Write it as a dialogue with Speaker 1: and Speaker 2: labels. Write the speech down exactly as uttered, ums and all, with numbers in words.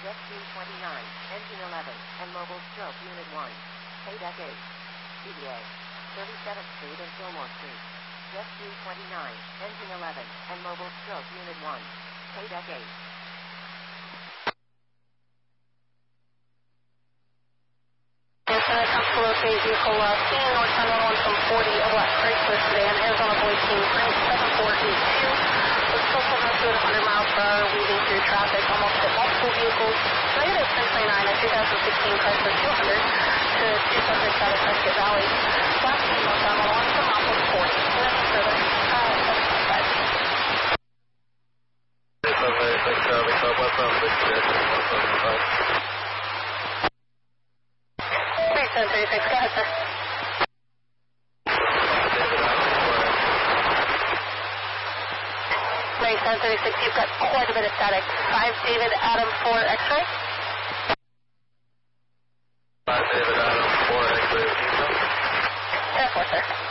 Speaker 1: Jet twenty-nine, Engine eleven, and Mobile Stroke Unit one. Paydeck eight. C B A. thirty-seventh Street and Fillmore Street. Jet twenty-nine, Engine eleven, and Mobile Stroke Unit one. Paydeck eight.
Speaker 2: Comes to locate vehicle uh, C, northbound one one from forty, a black Chrysler sedan, Arizona Boise, Frank seven four eight two. With still pulling to one hundred miles per hour, weaving through traffic, almost hit multiple vehicles. Negative ten twenty-nine, a two thousand sixteen Chrysler two hundred to two subjects out of Prescott Valley. Last name northbound one one from Mount forty. Nothing further. Uh, seven twenty-five. seven thirty-six, go ahead, sir. Ray seven thirty-six, you've got quite a bit of static. five David Adam four X-ray.
Speaker 3: five David Adam four X-ray.
Speaker 2: Air four, sir.